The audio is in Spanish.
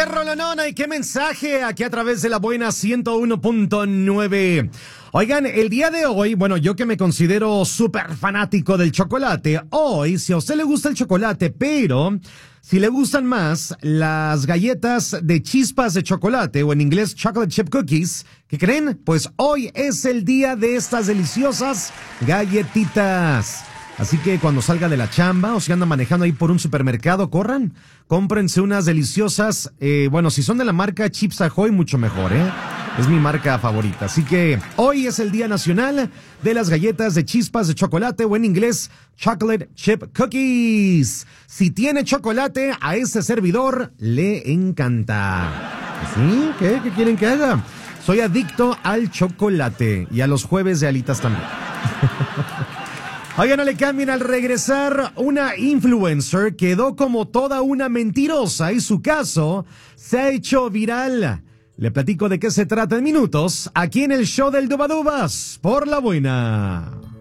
qué rolonona y qué mensaje aquí a través de la buena 101.9. Oigan, el día de hoy, bueno, yo que me considero súper fanático del chocolate, hoy, si a usted le gusta el chocolate, pero si le gustan más las galletas de chispas de chocolate, o en inglés chocolate chip cookies, ¿qué creen? Pues hoy es el día de estas deliciosas galletitas. Así que cuando salga de la chamba o si anda manejando ahí por un supermercado, corran, cómprense unas deliciosas, bueno, si son de la marca Chips Ahoy, mucho mejor, ¿eh? Es mi marca favorita. Así que hoy es el Día Nacional de las Galletas de Chispas de Chocolate, o en inglés, Chocolate Chip Cookies. Si tiene chocolate, a este servidor le encanta. ¿Sí? ¿Qué quieren que haga? Soy adicto al chocolate y a los jueves de alitas también. Oigan, no le cambien. Al regresar, una influencer quedó como toda una mentirosa y su caso se ha hecho viral. Le platico de qué se trata en minutos, aquí en el show del Dubadubas, por la buena.